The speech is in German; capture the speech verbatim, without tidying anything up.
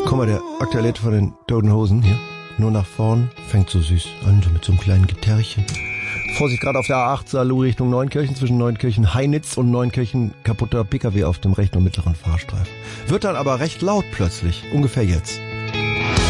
Guck mal, der aktuelle Hit von den Toten Hosen hier. Nur nach vorn, fängt so süß an, so mit so einem kleinen Gitarrchen. Vorsicht, gerade auf der A acht Saarlouis Richtung Neunkirchen, zwischen Neunkirchen Heinitz und Neunkirchen kaputter P K W auf dem rechten und mittleren Fahrstreifen. Wird dann aber recht laut plötzlich, ungefähr jetzt.